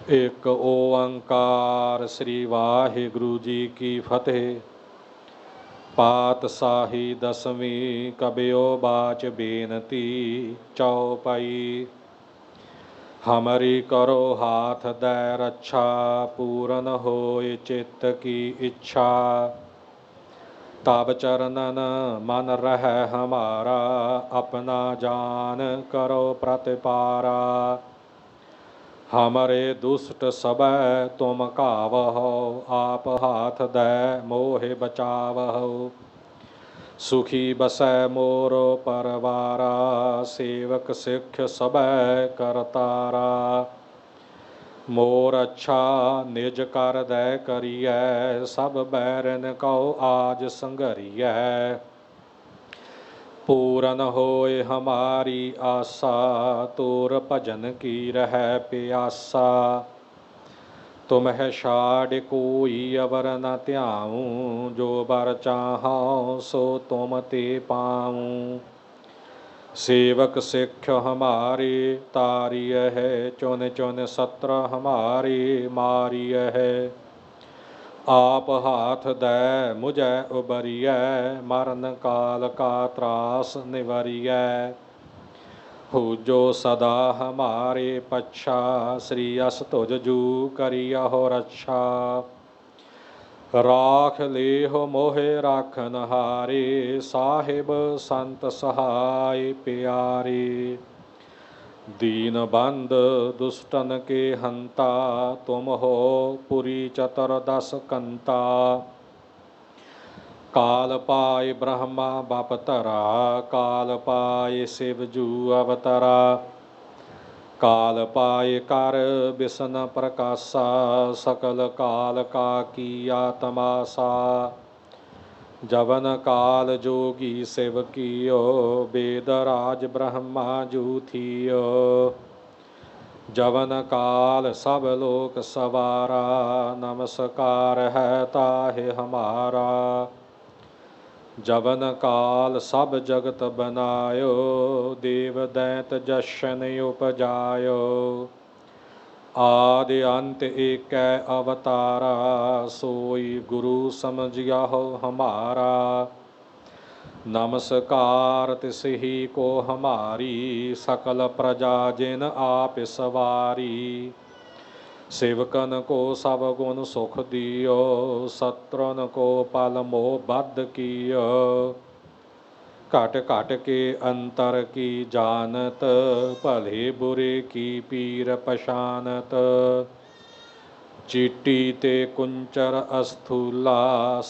ਇੱਕ ਓੰਕਾਰ ਸ੍ਰੀ ਵਾਹਿਗੁਰੂ ਜੀ ਕੀ ਫਤਿਹ। ਪਾਤਸ਼ਾਹੀ ਦਸਵੀਂ ਕਬਿਓ ਬਾਚ ਬੇਨਤੀ ਚਉਪਈ। ਹਮਰੀ ਕਰੋ ਹਾਥ ਦੈ ਰੱਛਾ, ਪੂਰਨ ਹੋਇ ਚਿੱਤ ਕੀ ਇੱਛਾ। ਤਬ ਚਰਨਨ ਮਨ ਰਹਿ ਹਮਾਰਾ, ਆਪਣਾ ਜਾਨ ਕਰੋ ਪ੍ਰਤਿਪਾਰਾ। ਹਮਰੇ ਦੁਸ਼ਟ ਸਭੈ ਤੁਮ ਕਾਵਹੋ, ਆਪ ਹਾਥ ਦੈ ਮੋਹਿ ਬਚਾਵਹੋ। ਸੁਖੀ ਬਸੈ ਮੋਰ ਪਰਵਾਰਾ, ਸੇਵਕ ਸਿੱਖ ਸਭੈ ਕਰਤਾਰਾ। ਮੋਰ ਅੱਛਾ ਨਿਜ ਕਰ ਦੈ ਕਰੀਐ, ਸਭ ਬੈਰਨ ਕਉ ਆਜ ਸੰਘਰੀਐ। ਪੂਰਨ ਹੋਇ ਹਮਾਰੀ ਆਸਾ, ਤੋਰ ਭਜਨ ਕੀ ਰਹਿ ਪਿਆਸਾ। ਤੁਮਹਿ ਛਾਡਿ ਕੋਈ ਅਵਰ ਨ ਧਿਆਊ, ਜੋ ਬਰ ਚਾਹਉ ਸੋ ਤੁਮ ਤੇ ਪਾਊ। ਸੇਵਕ ਸਿੱਖ ਹਮਾਰੇ ਤਾਰੀਐ, ਚੁਨ ਚੁਨ ਸਤਰ ਹਮਾਰੇ ਮਾਰੀਐ। ਆਪ ਹਾਥ ਦੈ ਮੁਝੈ ਉਬਰੀਐ, ਮਰਨ ਕਾਲ ਕਾ ਤਰਾਸ ਨਿਵਰੀਐ। ਹੂਜੋ ਸਦਾ ਹਮਾਰੇ ਪੱਛਾ, ਸ੍ਰੀ ਅਸ ਤੁਜ ਜੂ ਕਰਿਅਹੁ ਰੱਛਾ। ਰਾਖ ਲੇਹੁ ਮੋਹਿ ਰਾਖਨ ਹਾਰੇ, ਸਾਹਿਬ ਸੰਤ ਸਹਾਇ ਪਿਆਰੇ। ਦੀਨ ਬੰਦ ਦੁਸ਼ਟਨ ਕੇ ਹੰਤਾ, ਤੁਮ ਹੋ ਪੁਰੀ ਚਤੁਰਦਸ ਕੰਤਾ। ਕਾਲ ਪਾਇ ਬ੍ਰਹਮਾ ਬਪਤਰਾ, ਕਾਲ ਪਾਇ ਸਿਵ ਜੂ ਅਵਤਰਾ। ਕਾਲ ਪਾਇ ਕਰ ਬਿਸ਼ਨ ਪ੍ਰਕਾਸ਼ਾ, ਸਕਲ ਕਾਲ ਕਾ ਕੀਆ ਤਮਾਸਾ। ਜਵਨ ਕਾਲ ਜੋਗੀ ਸਿਵ ਕੀਓ, ਬੇਦ ਰਾਜ ਬ੍ਰਹਮਾ ਜੂ ਥੀਓ। ਜਵਨ ਕਾਲ ਸਭ ਲੋਕ ਸਵਾਰਾ, ਨਮਸਕਾਰ ਹੈ ਤਾਹਿ ਹਮਾਰਾ। ਜਵਨ ਕਾਲ ਸਭ ਜਗਤ ਬਨਾਇਓ, ਦੇਵ ਦੈਂਤ ਜਸ਼ਨ ਉਪਜਾਇਓ। ਆਦਿ ਅੰਤ ਏਕੈ ਅਵਤਾਰਾ, ਸੋਈ ਗੁਰੂ ਸਮਝਿਆਹੁ ਹਮਾਰਾ। ਨਮਸਕਾਰ ਤਿਸਹੀ ਕੋ ਹਮਾਰੀ, ਸਕਲ ਪ੍ਰਜਾ ਜਿਨ ਆਪ ਸਵਾਰੀ। ਸੇਵਕਨ ਕੋ ਸਭ ਗੁਣ ਸੁਖ ਦਿਓ, ਸਤਰਨ ਕੋ ਪਲ ਮੋਹ ਬਧ ਕੀਓ। ਘਟ ਘਟ ਕੇ ਅੰਤਰ ਕੀ ਜਾਨਤ, ਭਲੇ ਬੁਰੇ ਕੀ ਪੀਰ ਪਛਾਨਤ। ਚੀਟੀ ਤੇ ਕੁੰਚਰ ਅਸਥੂਲਾ,